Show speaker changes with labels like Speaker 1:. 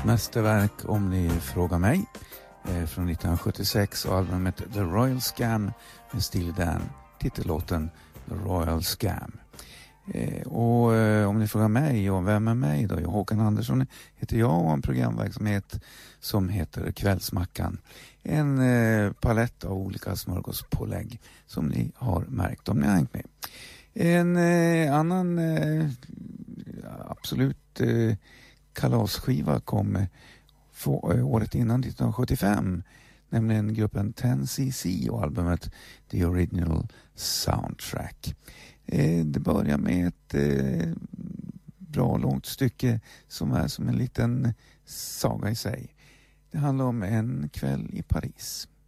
Speaker 1: ett mästerverk om ni frågar mig. Från 1976 och albumet The Royal Scam med Steely Dan. Titellåten The Royal Scam. Och om ni frågar mig, och vem är mig då? Håkan Andersson heter jag och har en programverksamhet som heter Kvällsmackan. En palett av olika smörgåspålägg som ni har märkt om ni har hängt med. En annan absolut kalasskiva kom året innan 1975, nämligen gruppen 10cc och albumet The Original Soundtrack. Det börjar med ett bra långt stycke som är som en liten saga i sig. Det handlar om en kväll i Paris.